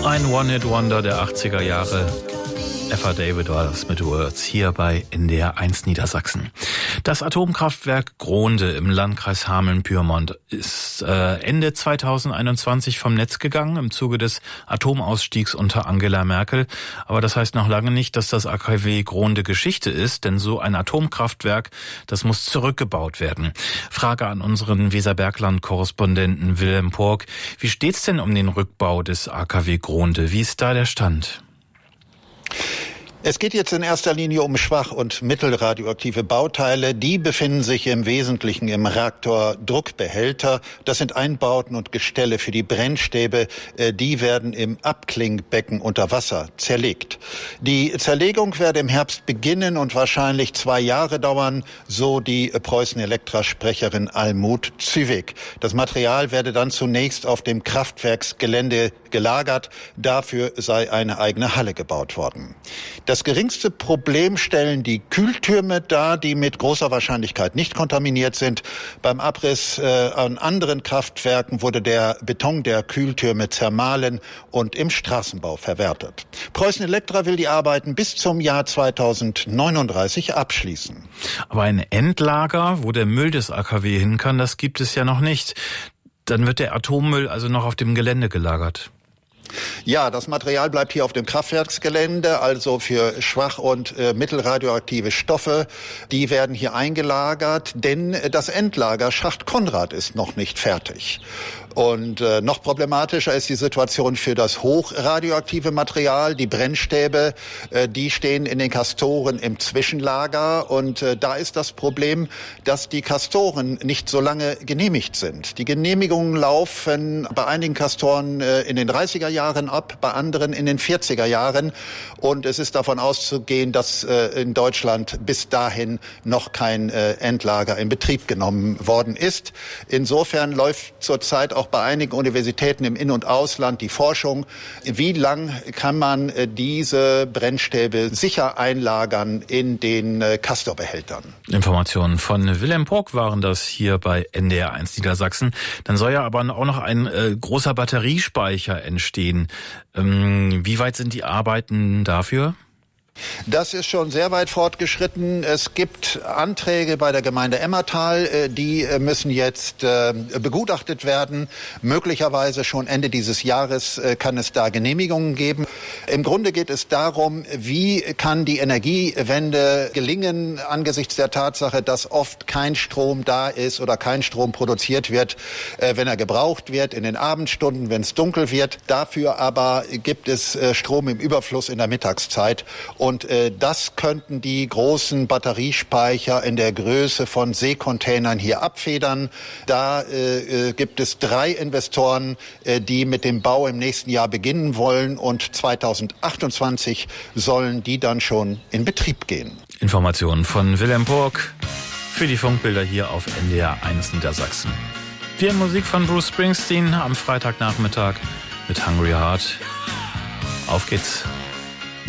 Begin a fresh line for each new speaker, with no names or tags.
Ein One-Hit-Wonder der 80er Jahre. Eva David war das mit Words hier bei NDR 1 Niedersachsen. Das Atomkraftwerk Grohnde im Landkreis Hameln-Pyrmont ist Ende 2021 vom Netz gegangen im Zuge des Atomausstiegs unter Angela Merkel. Aber das heißt noch lange nicht, dass das AKW Grohnde Geschichte ist, denn so ein Atomkraftwerk, das muss zurückgebaut werden. Frage an unseren Weserbergland-Korrespondenten Wilhelm Pork. Wie steht's denn um den Rückbau des AKW Grohnde? Wie ist da der Stand?
Es geht jetzt in erster Linie um schwach- und mittelradioaktive Bauteile. Die befinden sich im Wesentlichen im Reaktordruckbehälter. Das sind Einbauten und Gestelle für die Brennstäbe. Die werden im Abklingbecken unter Wasser zerlegt. Die Zerlegung werde im Herbst beginnen und wahrscheinlich 2 Jahre dauern, so die Preußen-Elektra-Sprecherin Almut Züwig. Das Material werde dann zunächst auf dem Kraftwerksgelände gelagert. Dafür sei eine eigene Halle gebaut worden. Das geringste Problem stellen die Kühltürme dar, die mit großer Wahrscheinlichkeit nicht kontaminiert sind. Beim Abriss an anderen Kraftwerken wurde der Beton der Kühltürme zermahlen und im Straßenbau verwertet. Preußen Elektra will die Arbeiten bis zum Jahr 2039 abschließen.
Aber ein Endlager, wo der Müll des AKW hin kann, das gibt es ja noch nicht. Dann wird der Atommüll also noch auf dem Gelände gelagert.
Ja, das Material bleibt hier auf dem Kraftwerksgelände, also für schwach- und mittelradioaktive Stoffe. Die werden hier eingelagert, denn das Endlager Schacht Konrad ist noch nicht fertig. Und noch problematischer ist die Situation für das hochradioaktive Material. Die Brennstäbe, die stehen in den Kastoren im Zwischenlager. Und da ist das Problem, dass die Kastoren nicht so lange genehmigt sind. Die Genehmigungen laufen bei einigen Kastoren in den 30er Jahren ab, bei anderen in den 40er Jahren. Und es ist davon auszugehen, dass in Deutschland bis dahin noch kein Endlager in Betrieb genommen worden ist. Insofern läuft zurzeit auch bei einigen Universitäten im In- und Ausland die Forschung, wie lang kann man diese Brennstäbe sicher einlagern in den Castorbehältern.
Informationen von Wilhelm Pork waren das hier bei NDR 1 Niedersachsen. Dann soll ja aber auch noch ein großer Batteriespeicher entstehen. Wie weit sind die Arbeiten dafür?
Das ist schon sehr weit fortgeschritten. Es gibt Anträge bei der Gemeinde Emmertal, die müssen jetzt begutachtet werden. Möglicherweise schon Ende dieses Jahres kann es da Genehmigungen geben. Im Grunde geht es darum, wie kann die Energiewende gelingen angesichts der Tatsache, dass oft kein Strom da ist oder kein Strom produziert wird, wenn er gebraucht wird, in den Abendstunden, wenn es dunkel wird. Dafür aber gibt es Strom im Überfluss in der Mittagszeit. Und das könnten die großen Batteriespeicher in der Größe von Seekontainern hier abfedern. Da gibt es 3 Investoren, die mit dem Bau im nächsten Jahr beginnen wollen. Und 2028 sollen die dann schon in Betrieb gehen.
Informationen von Wilhelm Pork für die Funkbilder hier auf NDR 1 Niedersachsen. Wir haben Musik von Bruce Springsteen am Freitagnachmittag mit Hungry Heart. Auf geht's.